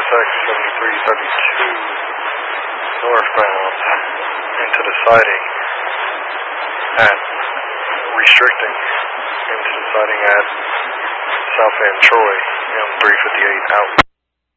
SX 7332 northbound into the siding at restricting into the siding at South End Troy, M358 out.